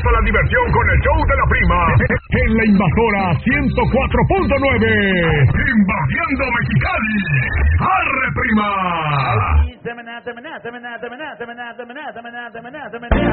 toda la diversión con el show de la prima. En la Invasora 104.9. Invadiendo Mexicali. ¡Arre, prima!